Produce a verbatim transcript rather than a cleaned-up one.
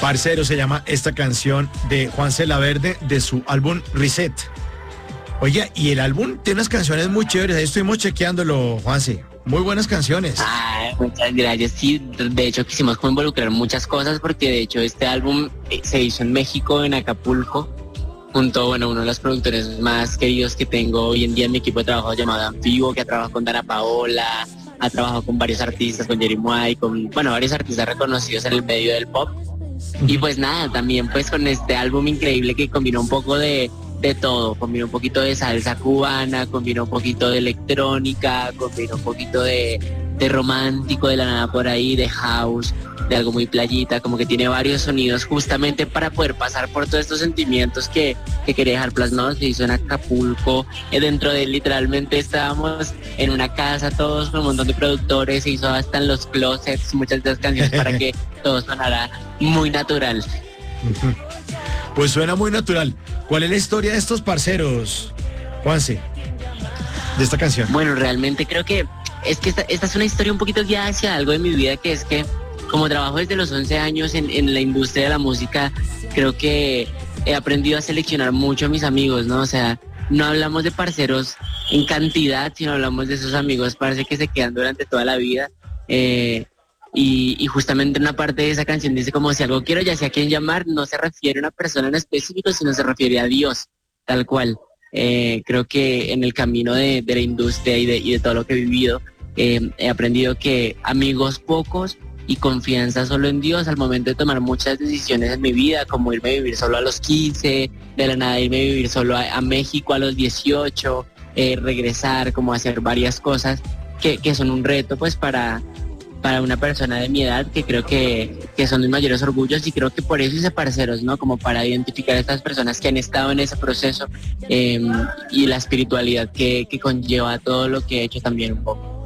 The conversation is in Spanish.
Parcero se llama esta canción de Juanse Laverde de su álbum Reset. Oye, y el álbum tiene unas canciones muy chéveres, ahí estuvimos chequeándolo, Juanse. Muy buenas canciones. Ay, muchas gracias. Sí, de hecho quisimos como involucrar muchas cosas porque de hecho este álbum se hizo en México, en Acapulco, junto, bueno, uno de los productores más queridos que tengo hoy en día en mi equipo de trabajo llamado Anfibo, que ha trabajado con Dana Paola, ha trabajado con varios artistas, con Jerry Muay, con, bueno, varios artistas reconocidos en el medio del pop. Y pues nada, también pues con este álbum increíble que combinó un poco de, de todo, combinó un poquito de salsa cubana, combinó un poquito de electrónica, combinó un poquito de, de romántico de la nada por ahí, de house, de algo muy playita, como que tiene varios sonidos justamente para poder pasar por todos estos sentimientos que, que quería dejar plasmados. Se hizo en Acapulco, eh, dentro de literalmente estábamos en una casa todos con un montón de productores, se hizo hasta en los closets muchas de las canciones para que todo sonara muy natural. Pues suena muy natural. ¿Cuál es la historia de estos parceros, Juanse, de esta canción? Bueno, realmente creo que es que esta, esta es una historia un poquito guiada hacia algo de mi vida, que es que como trabajo desde los once años en, en la industria de la música, creo que he aprendido a seleccionar mucho a mis amigos, ¿no? O sea, no hablamos de parceros en cantidad, sino hablamos de esos amigos, parece que se quedan durante toda la vida. Eh, y, y justamente una parte de esa canción dice como si algo quiero, ya sea a quién llamar, no se refiere a una persona en específico, sino se refiere a Dios, tal cual. Eh, creo que en el camino de, de la industria y de, y de todo lo que he vivido, eh, he aprendido que amigos pocos y confianza solo en Dios al momento de tomar muchas decisiones en mi vida, como irme a vivir solo a los quince, de la nada irme a vivir solo a, a México a los dieciocho, eh, regresar, como hacer varias cosas que, que son un reto pues para, para una persona de mi edad, que creo que, que son mis mayores orgullos, y creo que por eso hice Parceros, ¿no? Como para identificar a estas personas que han estado en ese proceso, eh, y la espiritualidad que, que conlleva todo lo que he hecho también un poco.